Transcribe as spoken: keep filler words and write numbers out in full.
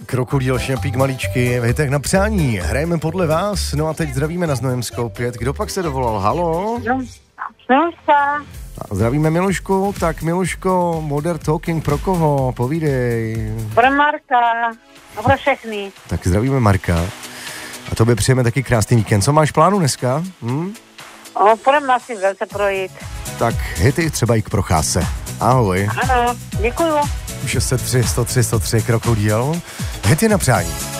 Krokodýl, Šňapík, Malíčky, v hitech na přání. Hrajeme podle vás, no a teď zdravíme na Znojemskou pět. Kdo pak se dovolal? Halo? No, Miluška. Zdravíme Milušku, tak Miluško, Modern Talking pro koho? Povídej. Pro Marka a pro všechny. Tak zdravíme Marka. A tobě přejeme taky krásný víkend. Co máš plánu dneska? Hm? O, půjdeme asi velice projít. Tak hity třeba i k procházce. Ahoj. Ano, děkuju. šest set tři, sto tři, sto tři, Krokodýl. Hity na přání.